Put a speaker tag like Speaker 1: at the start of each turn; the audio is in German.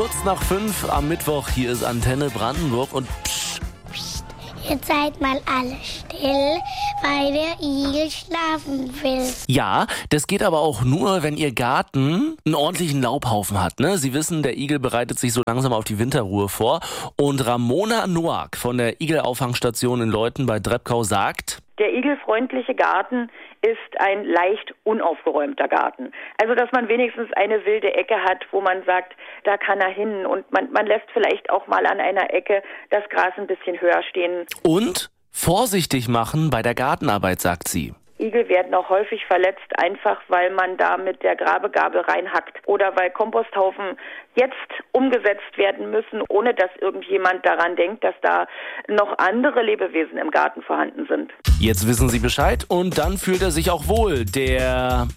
Speaker 1: Kurz nach 5 am Mittwoch, hier ist Antenne Brandenburg und
Speaker 2: Jetzt seid mal alle still, weil der Igel schlafen will.
Speaker 1: ja, das geht aber auch nur, wenn Ihr Garten einen ordentlichen Laubhaufen hat. Ne? Sie wissen, der Igel bereitet sich so langsam auf die Winterruhe vor. Und Ramona Noack von der Igelauffangstation in Leuthen bei Drebkau sagt:
Speaker 3: Der igelfreundliche Garten ist ein leicht unaufgeräumter Garten. Also, dass man wenigstens eine wilde Ecke hat, wo man sagt, da kann er hin. Und man lässt vielleicht auch mal an einer Ecke das Gras ein bisschen höher stehen.
Speaker 1: Und vorsichtig machen bei der Gartenarbeit, sagt sie.
Speaker 3: Igel werden auch häufig verletzt, einfach weil man da mit der Grabegabel reinhackt oder weil Komposthaufen jetzt umgesetzt werden müssen, ohne dass irgendjemand daran denkt, dass da noch andere Lebewesen im Garten vorhanden sind.
Speaker 1: Jetzt wissen Sie Bescheid und dann fühlt er sich auch wohl, der